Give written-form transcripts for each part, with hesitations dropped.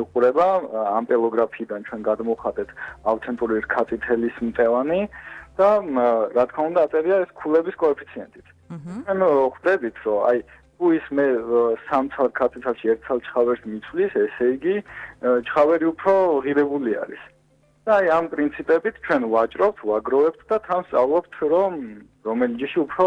მოიყურება ამპელოგრაფიიდან ჩვენ გადმოვხატეთ ავთენტური რქაწითელის მტევანი და რა თქმა უნდა აწერია ეს ქულების კოეფიციენტით. ანუ ხვდებით რომ აი თუ ის მე 3 ცალ რქაწითელში 1 ცალ ჩხავერს მიცვლის, ესე იგი ჩხავერი უფრო ღირებული არის. და აი ამ პრინციპებით ჩვენ ვაჭრობთ, ვაგროვებთ და თან სწავლობთ რომ რომელი ჯიში უფრო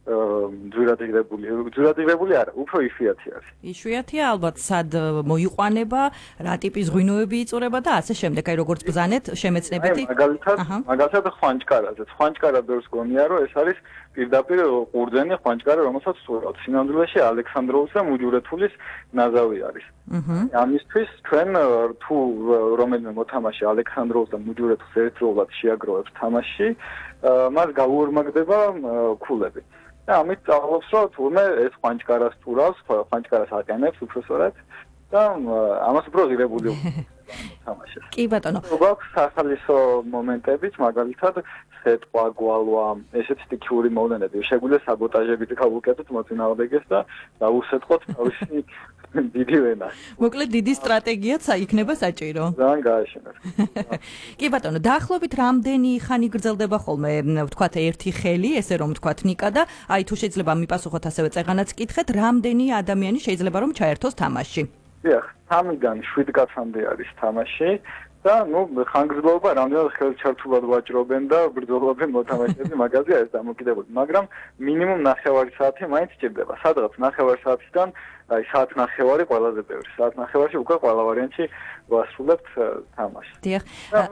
ძვირადღირებული არა, უფრო იშვიათი არის. იშვიათია ალბათ სად მოიყვანება, რა ტიპის ღვინოები იწურება და ასე შემდეგ, აი როგორც ბრძანეთ, შემეცნებითი. მაგალითად ხვანჭკარაზე. ხვანჭკარა ბევრს გონია რომ ეს არის პირდაპირ ყურძენი ხვანჭკარა, რომელსაც სწურავთ. სინამდვილეში ალექსანდროვის და მუჯურეთულის ნაზავი არის. ამისთვის ჩვენ თუ რომელიმე მოთამაშე ალექსანდროვის და მუჯურეთულის ერთდროულად შეაგროვებს თამაშში, მას გაუორმაგდება ქულები. და ამით სწავლობს რომ თურმე ეს ხვანჭკარას სწურავს, ხვანჭკარას აყენებს უпроსორად და ამას უფრო ღირებული თამაშებს. კი ბატონო. გვაქვს სახალისო მომენტებიც, მაგალითად სეტყვა, გვალვა, ესეთი სტიქიური მოვლენები. შეგვიძლია საბოტაჟებით გავუკეთოთ მოწინააღმდეგეს და დაუსეტყოთ თავისი დიდი ვენა. მოკლედ დიდი სტრატეგიაც იქნება საჭირო. ძალიან გააშენეთ. კი ბატონო, დაახლოებით რამდენი ხანი გრძელდება ხოლმე, ვთქვათ, ერთი ხელი, ესე რომ ვთქვათ, ნიკა და აი თუ შეიძლება მიპასუხოთ ასევე წეღანაც კითხეთ, რამდენი ადამიანი შეიძლება რომ ჩაერთოს თამაშში? დიახ, 3-დან 7 კაცამდე არის თამაში და ხანგრძლივობა რამდენად ხელჩართულად ვაჭრობენ და ბრძოლობენ მოთამაშეები, მაგაზია ეს დამოკიდებული, მაგრამ მინიმუმ 9 საათი მაინც სჭირდება. სადღაც 9 საათიდან აი საათნახევარი ყველაზე ბევრი. საათნახევარში უკვე ყველა ვარიანტში ვასრულებთ თამაშს. დიახ.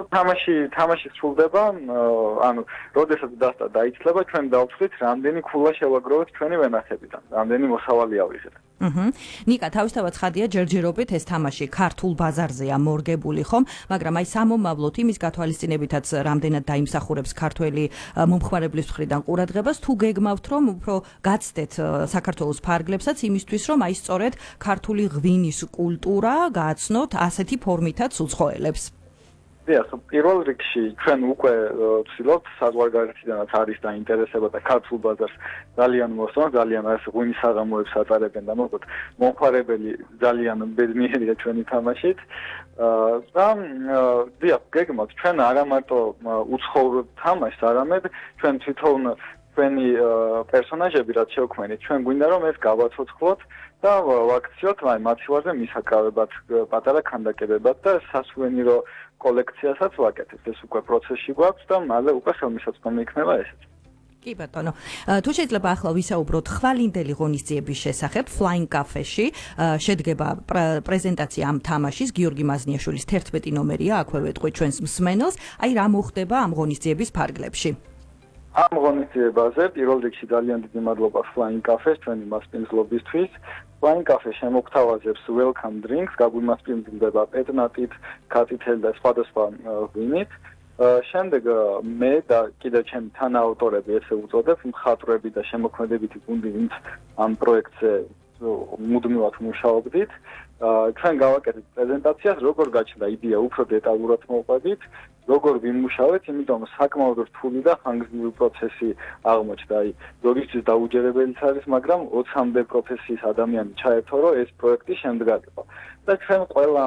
თამაში სრულდება, ანუ როდესაც დასტა დაიცლება, ჩვენ დავთვლით, რამდენი ქულა შევაგროვეთ ჩვენი ვენახებიდან, რამდენი მოსავალი ავიღეთ. ნიკა, თავისთავად ხადია ჯერჯერობით ეს თამაში ქართულ ბაზარზეა მორგებული ხომ, მაგრამ აი სამომავლოდ იმის გათვალისწინებითაც რამდენად დაიმსახურებს ქართველი მომხმარებლის მხრიდან ყურადღებას, თუ გეგმავთ რომ უფრო გაცდეთ საქართველოს ფარგლებსაც იმისთვის რომ აი სწორედ ქართული ღვინის კულტურა გააცნოთ ასეთი ფორმითაც უცხოელებს. დიახ, პირველ რიგში ჩვენ უკვე ვცდილობთ საზღვარგარეთიდანაც არის დაინტერესება და ქართულ ბაზარს ძალიან მოსწონს, ძალიან არის ღვინის საღამოებს ატარებენ და მოკლედ მომხმარებელი ძალიან ბედნიერია ჩვენი თამაშით. და დიახ, გეგმავთ ჩვენ არა მარტო უცხოურ თამაშს, არამედ ჩვენ თვითონ ჩვენი პერსონაჟები რაც შევქმნით, ჩვენ გვინდა რომ ეს გავაცოცხლოთ და ვაქციოთ აი მათივარზე მისაკავებად, პატარა ქანდაკებებად და სასუვენირო კოლექციასაც ვაკეთებთ. ეს უკვე პროცესში გვაქვს და მალე უკვე ხელმისაწვდომი იქნება ესეც. კი ბატონო. თუ შეიძლება ახლა ვისაუბროთ ხვალინდელი ღონისძიების შესახებ Flying Cafe-ში შედგება პრეზენტაცია ამ თამაშის გიორგი მაზნიაშვილის 11 ნომერია, აქვე ვეტყვი ჩვენს მსმენელს. აი რა მოხდება ამ ღონისძიების ფარგლებში? ამ ღონისძიებაზე პირველ რიგში ძალიან დიდი მადლობა Flying Cafe-ს ჩვენი მასპინძლობისთვის. Flying Cafe შემოგთავაზებს welcome drinks, გაგვიმასპინძლდება პეტნატით, კაწითელი და სხვადასხვა ღვინით. შემდეგ მე და კიდევ ჩემი თანაავტორები, ესე უწოდებ, მხატვრები და შემოქმედებითი გუნდი, ვინც ამ პროექტზე მუდმივად მუშაობდით. ჩვენ გავაკეთეთ პრეზენტაციას, როგორ გაჩნდა იდეა უფრო დეტალურად მოვყვებით, როგორ ვიმუშავეთ, იმიტომ საკმაოდ რთული და ხანგრძლივი პროცესი აღმოჩნდა. აი, ზოგისთვის დაუჯერებელიც არის, მაგრამ 20-მდე პროფესიის ადამიანი ჩაერთო, რომ ეს პროექტი შემდგარიყო. და ჩვენ ყველა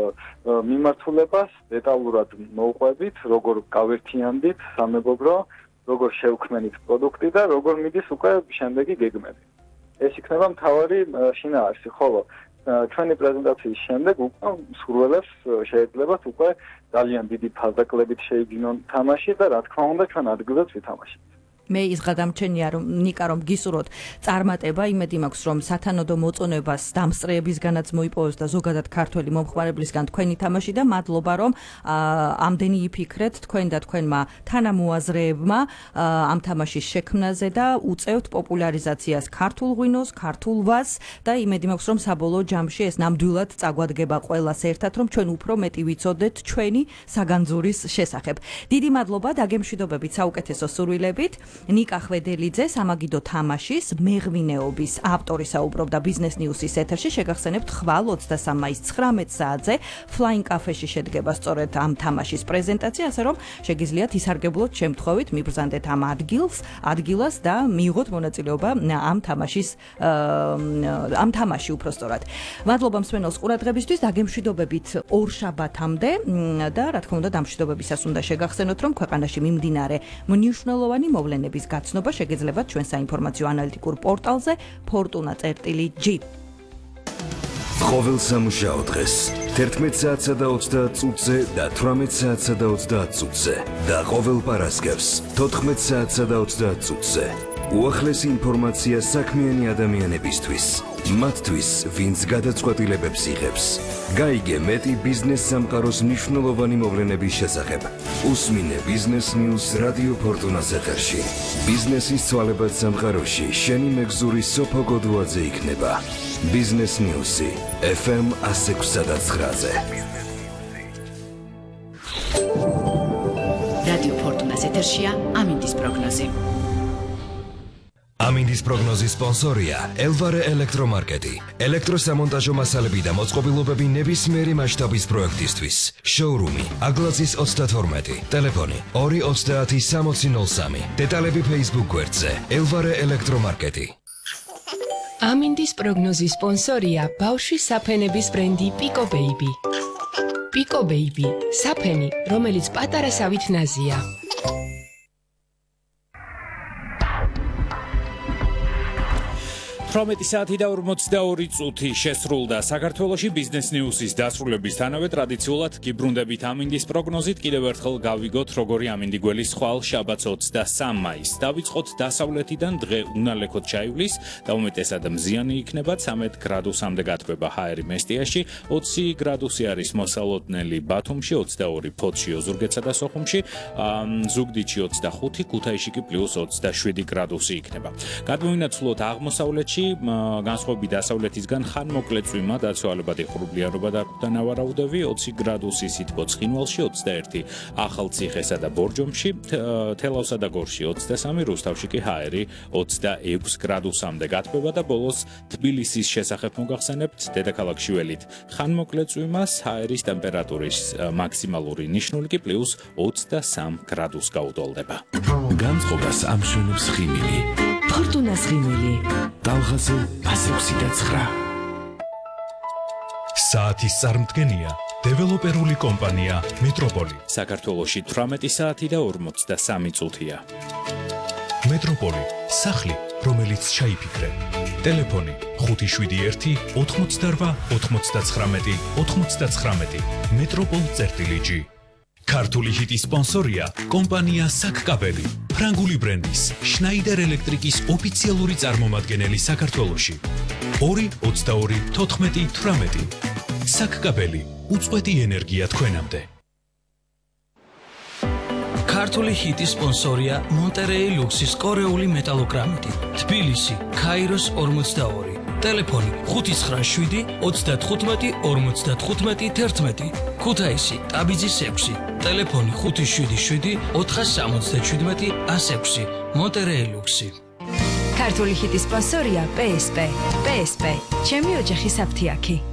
მიმართულებას დეტალურად მოვყვებით, როგორ გავერთიანდით სამეგობრო, როგორ შევქმნით პროდუქტი და როგორ მიდის უკვე შემდეგი გეგმები. ეს იქნება მთავარი შინაარსი, ხოლო ჩვენი პრეზენტაციის შემდეგ უკვე მსურველებს შეეძლებათ უკვე ძალიან დიდი ფასდაკლებით შეიძინონ თამაში და რა თქმა უნდა ჩვენ ადგილზეც ვითამაშებთ. მე ის გადამჩენია რომ ნიკა რომ გისურვოთ წარმატება, იმედი მაქვს რომ სათანადო მოწონებას დამსწრეებისგანაც მოიპოვოს და ზოგადად ქართველი მომხმარებლისგან თქვენი თამაში და მადლობა რომ ამდენი იფიქრეთ თქვენ და თქვენმა თანამოაზრეებმა ამ თამაშის შექმნაზე და უწევთ პოპულარიზაციას ქართულ ღვინოს, ქართულ ვაზს და იმედი მაქვს რომ საბოლოო ჯამში ეს ნამდვილად წაგვადგება ყველას ერთად რომ ჩვენ უფრო მეტი ვიცოდეთ ჩვენი საგანძურის შესახებ. დიდი მადლობა, დაგემშვიდობებით საუკეთესო სურვილებით. ნიკა ხვედელიძე სამაგიდო თამაშის მეღვინეობის ავტორი საუბრობდა Business News-ის ეთერში. შეგახსენებთ, ხვალ 23 მაისს 19 საათზე Flying Cafe-ში შედგება სწორედ ამ თამაშის პრეზენტაცია, ასე რომ შეგიძლიათ ისარგებლოთ შემთხვევით, მიბრძანდეთ ამ ადგილას და მიიღოთ მონაწილეობა ამ თამაში უпростоრად. მადლობა მსმენელს ყურადღებისთვის, დაგემშვიდობებით ორ შაბათამდე და რა თქმა უნდა დამშვიდობებისას უნდა შეგახსენოთ, რომ ქვეყანაში მიმდინარე მნიშვნელოვანი მოვლენების გაცნობა შეგეძლებათ ჩვენ საინფორმაციო ანალიტიკურ პორტალზე fortuna.g. ყოველ სამუშაო დღეს 11 საათსა და 30 წუთზე და 18 საათსა და 30 წუთზე და ყოველ პარასკევს 14 საათსა და 30 წუთზე უახლესი ინფორმაცია საქმიანი ადამიანებისთვის, მათთვის, ვინც გადაწყვეტილებებს იღებს. გაიგე მეტი ბიზნეს სამყაროს მნიშვნელოვანი მოვლენების შესახებ. უსმინე Business News რადიო ფორტუნას ეთერში. ბიზნესის ცვალებად სამყაროში შენი მეგზური სოფო გოდუაძე იქნება. Business News-ი FM 106.9-ზე. რადიო ფორტუნას ეთერშია ამინდის პროგნოზი. ამინდის პროგნოზის სპონსორია ელვარე ელექტრომარკეტი. ელექტროსამონტაჟო მასალები და მოწყობილობები ნებისმიერი მასშტაბის პროექტისთვის. შოურუმი აგლაძის 32, ტელეფონი 230-6003. დეტალები Facebook გვერდზე ელვარე ელექტრომარკეტი. ამინდის პროგნოზის სპონსორია ბავშვის საფენების ბრენდი Pico Baby. Pico Baby, საფენი, რომელიც პატარასავით ნაზია. 18 საათი და 42 წუთი შესრულდა. საქართველოში Business News-ის დასრულებისთანავე ტრადიციულად გიბრუნდებით ამინდის პროგნოზით. კიდევ ერთხელ გავიგოთ, როგორი ამინდი გველის ხვალ შაბათს 23 მაისს. დავიწყოთ დასავლეთიდან, დღე უნალექოდ ჩაივლის და უმეტესად მზიანი იქნება. 13 გრადუსამდე გათბება ჰაერი მესტიაში, 20 გრადუსი არის მოსალოდნელი ბათუმში, 22 ფოთში, ოზურგეთსა და სოხუმში, ზუგდიდში 25, ქუთაისში კი +27 გრადუსი იქნება. გადმოვინაცვლოთ აღმოსავლეთში, განსხვავებით დასავლეთისგან ხანმოკლე წვიმა, დაცვალებადი ღრუბლიანობა და დანავარაუდები, 20 გრადუსი სითბო ცხინვალში, 21 ახალციხესა და ბორჯომში, თელავსა და გორში 23, რუსთავში კი ჰაერი 26 გრადუსამდე გათბება და ბოლოს თბილისის შესახებ მოგახსენებთ, დედაქალაქში ველით ხანმოკლე წვიმას, ჰაერის ტემპერატურის მაქსიმალური ნიშნული კი +23 გრადუსს გაუტოლდება. განწყობას ამშვენებს ხიმილი. ფორტუნას ხიმილი. ტალღაზე 169. საათის წარმდგენია დეველოპერული კომპანია მეტროპოლი. საქართველოში 18 საათი და 43 წუთია. მეტროპოლი, სახლი, რომელიც ჩაიფიქრე. ტელეფონი 571 88 99 99. მეტროპოლ.g. ქართული ჰიტის სპონსორია კომპანია საკკაბელი, ფრანგული ბრენდის შნაიდერ ელექტრიკის ოფიციალური წარმომადგენელი საქართველოში. 222-14-18. საკკაბელი, უწყვეტი ენერგია თქვენამდე. ქართული ჰიტის სპონსორია მონტერეი ლუქსის კორეული მეტალოგრამიტი, თბილისი, ქაიროს 42. ტელეფონი 597 35 55 11. ქუთაისი, ტაბიძის 6. ტელეფონი 577 477 106. მონტერეი ლუქსი. ქართული ჰიტის სპონსორია PSP. PSP, ჩემი ოჯახის აფთიაქი.